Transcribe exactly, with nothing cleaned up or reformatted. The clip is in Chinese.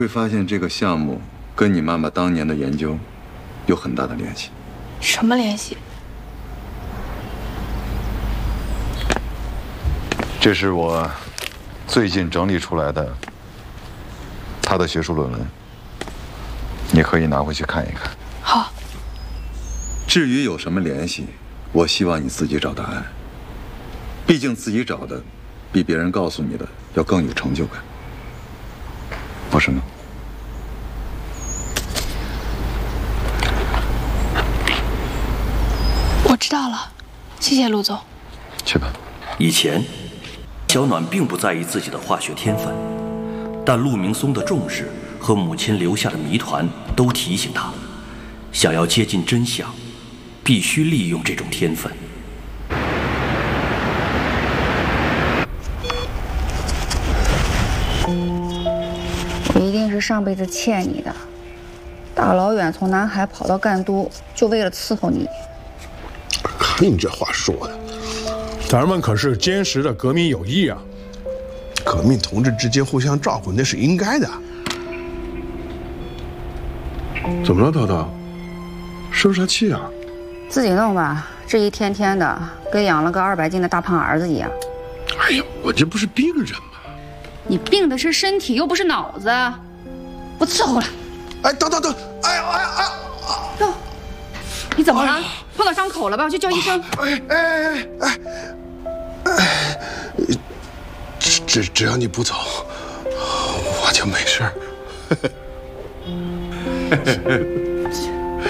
会发现这个项目跟你妈妈当年的研究有很大的联系。 什么联系？ 这是我最近整理出来的他的学术论文，你可以拿回去看一看。 好。 至于有什么联系，我希望你自己找答案。毕竟自己找的，比别人告诉你的要更有成就感，不是吗？ 我知道了，谢谢陆总。 去吧。 以前，小暖并不在意自己的化学天分，但陆明松的重视和母亲留下的谜团都提醒他，想要接近真相，必须利用这种天分。 我一定是上辈子欠你的，大老远从南海跑到赣都，就为了伺候你。 看你这话说的， 咱们可是坚实的革命友谊啊！ 革命同志之间互相照顾，那是应该的。怎么了，涛涛？生啥气啊？ 自己弄吧，这一天天的，跟养了个二百斤的大胖儿子一样。 哎呀，我这不是病人吗？ 你病的是身体，又不是脑子，不伺候了。 哎，等等等，哎呀哎呀哎呀！ 哟，你怎么了？碰到伤口了吧？我去叫医生。 哎哎哎哎哎！只只只要你不走，我就没事儿。